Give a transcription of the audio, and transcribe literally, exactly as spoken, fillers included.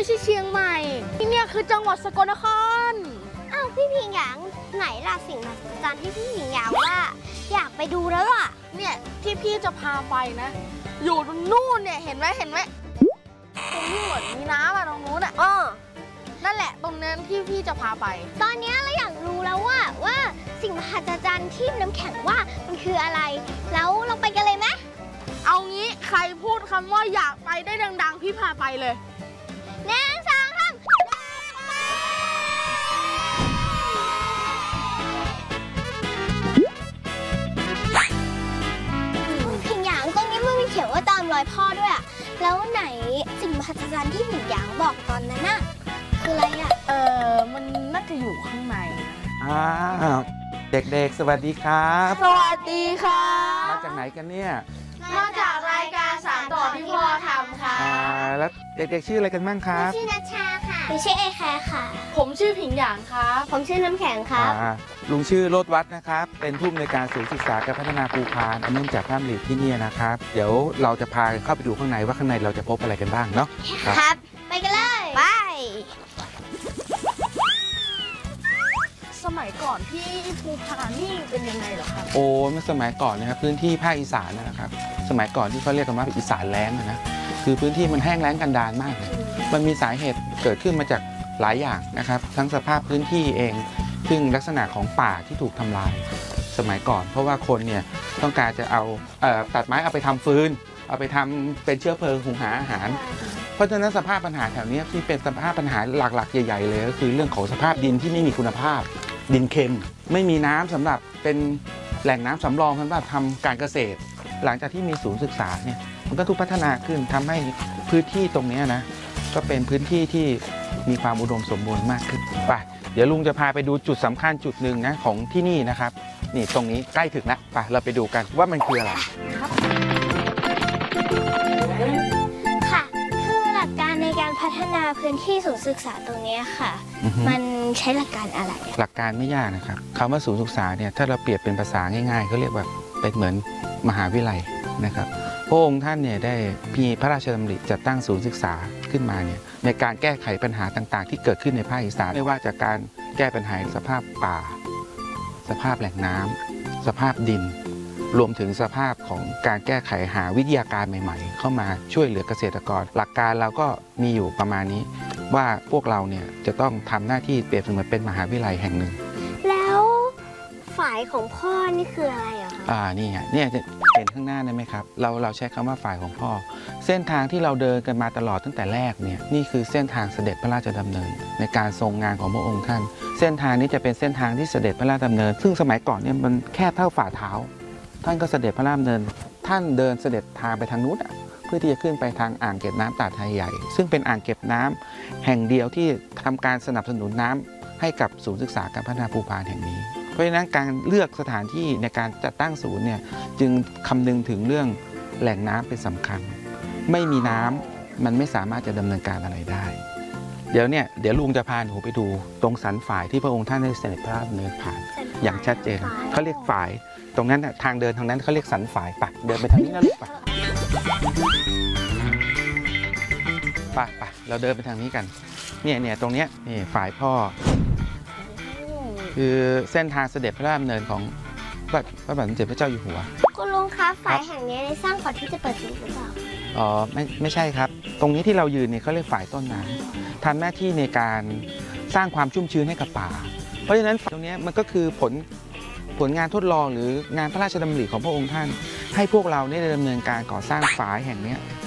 ไม่ใช่เชียงใหม่ที่เนี่ยคือจังหวัดสกลนครอ้าวพี่ผิงหยางไหนล่ะสิ่งมหัศจรรย์ที่พี่ผิงหยางว่าอยากไปดูแล้วล่ะเนี่ยที่พี่จะพาไปนะอยู่ตรงนู่นเนี่ยเห็นไหมเห็นไหมตรงที่เหมือนมีน้ำอะตรงนู้นอะอ๋อนั่นแหละตรงนั้นที่พี่จะพาไปตอนนี้เราอยากรู้แล้วว่าว่าสิ่งมหัศจรรย์ที่น้ำแข็งว่ามันคืออะไรแล้วเราไปกันเลยไหมเอางี้ใครพูดคำว่าอยากไปได้ดังๆพี่พาไปเลยหนึ่งสองสามผิงหยางตรงนี้มันมีเขียนว่าตามรอยพ่อด้วยอะแล้วไหนสิ่งมหัศจรรย์ที่ผิงหยางบอกตอนนั้นน่ะคืออะไรอะเออมันน่าจะอยู่ข้างในอ้าวเด็กๆสวัสดีครับสวัสดีค่ะมาจากไหนกันเนี่ยมาจากรายการสามต่อที่พ่อทำค่ะอ่าแล้วเด็กๆชื่ออะไรกันบ้างครับชื่อนัชชาค่ะหนูชื่อเอแคร์ค่ะผมชื่อผิงหยางครับผมชื่อน้ำแข็งครับลุงชื่อโรจน์วัฒน์นะครับเป็นผู้อำนวยการศูนย์ศึกษาการพัฒนาภูพานเนื่องจากพระมฤทธิ์ที่นี่นะครับเดี๋ยวเราจะพาเข้าไปดูข้างในว่าข้างในเราจะพบอะไรกันบ้างเนาะครับไปกันเลยไปสมัยก่อนที่ภูพานนี่เป็นยังไงเหรอครับโอ้เมื่อสมัยก่อนนะครับพื้นที่ภาคอีสานนะครับสมัยก่อนที่เขาเรียกกันว่าอีสานแล้งนะคือพื้นที่มันแห้งแล้งกันดารมากเลยมันมีสาเหตุเกิดขึ้นมาจากหลายอย่างนะครับทั้งสภาพพื้นที่เองซึ่งลักษณะของป่าที่ถูกทำลายสมัยก่อนเพราะว่าคนเนี่ยต้องการจะเอาเอ่อตัดไม้เอาไปทำฟืนเอาไปทำเป็นเชื้อเพลิงหุงหาอาหารเพราะฉะนั้นสภาพปัญหาแถวนี้ที่เป็นสภาพปัญหาหลักๆใหญ่ๆเลยก็คือเรื่องของสภาพดินที่ไม่มีคุณภาพดินเค็มไม่มีน้ำสำหรับเป็นแหล่งน้ำสำรองสำหรับทำการเกษตรหลังจากที่มีศูนย์ศึกษาเนี่ยมันก็ถูกพัฒนาขึ้นทำให้พื้นที่ตรงนี้นะก็เป็นพื้นที่ที่มีความอุดมสมบูรณ์มากขึ้นไปเดี๋ยวลุงจะพาไปดูจุดสำคัญจุดหนึ่งนะของที่นี่นะครับนี่ตรงนี้ใกล้ถึงแล้วไปเราไปดูกันว่ามันคืออะไรค่ะคือหลักการในการพัฒนาพื้นที่ศูนย์ศึกษาตรงนี้ค่ะมันใช้หลักการอะไรหลักการไม่ยากนะครับคำว่าศูนย์ศึกษาเนี่ยถ้าเราเปรียบเป็นภาษาง่ายๆเขาเรียกว่าเป็นเหมือนมหาวิทยาลัยนะครับพระองค์ท่านเนี่ยได้มีพระราชดำริจัดตั้งศูนย์ศึกษาขึ้นมาเนี่ยในการแก้ไขปัญหาต่างๆที่เกิดขึ้นในภาคอีสานไม่ว่าจากการแก้ปัญหาสภาพป่าสภาพแหล่งน้ำสภาพดินรวมถึงสภาพของการแก้ไขหาวิทยาการใหม่ๆเข้ามาช่วยเหลือเกษตรกรหลักการเราก็มีอยู่ประมาณนี้ว่าพวกเราเนี่ยจะต้องทำหน้าที่เปรียบเสมือนเป็นมหาวิทยาลัยแห่งหนึ่งแล้วฝ่ายของพ่อนี่คืออะไรอ่ะคะอ่านี่ฮะเนี่ยจะเห็นข้างหน้าได้ไหมครับเราเราใช้คำว่าฝ่ายของพ่อเส้นทางที่เราเดินกันมาตลอดตั้งแต่แรกเนี่ยนี่คือเส้นทางเสด็จพระราชดำเนินในการทรงงานของพระองค์ท่านเส้นทางนี้จะเป็นเส้นทางที่เสด็จพระราชดำเนินซึ่งสมัยก่อนเนี่ยมันแค่เท่าฝ่าเท้าท่านก็เสด็จพระราชดำเนินท่านเดินเสด็จทางไปทางนู้นเพื่อที่จะขึ้นไปทางอ่างเก็บน้ำตาดไทยใหญ่ซึ่งเป็นอ่างเก็บน้ำแห่งเดียวที่ทำการสนับสนุนน้ำให้กับศูนย์ศึกษาการพัฒนาภูพานแห่งนี้เพราะฉะนั้นการเลือกสถานที่ในการจัดตั้งศูนย์เนี่ยจึงคำนึงถึงเรื่องแหล่งน้ำเป็นสำคัญไม่มีน้ำมันไม่สามารถจะดำเนินการอะไรได้เดี๋ยวเนี่ยเดี๋ยวลุงจะพาหนูไปดูตรงสันฝ่ายที่พระองค์ท่านได้เสด็จพระราชดำเนินผ่านอย่างชัดเจนเขาเรียกฝ่ายตรงนั้นทางเดินทางนั้นเขาเรียกสันฝ่ายปะเดินไปทางนี้นะลูกปะปะปะเราเดินไปทางนี้กันเนี่ยเนี่ยตรงเนี้ยนี่ฝ่ายพ่อคือเส้นทางเสด็จพระราชดำเนินของพระพระบาทสมเด็จพระเจ้าอยู่หัวคุณลุงคะฝ่ายแห่งนี้ได้สร้างก่อนที่จะเปิดศูนย์หรือเปล่าอ๋อไม่ไม่ใช่ครับตรงนี้ที่เรายืนเนี่ยเขาเรียกฝ่ายต้นน้ำทำหน้าที่ในการสร้างความชุ่มชื้นให้กับป่าเพราะฉะนั้นตรงนี้มันก็คือผลผลงานทดลองหรืองานพระราชดำริของพระองค์ท่านให้พวกเราได้ดำเนินการก่อสร้างฝายแห่งนี้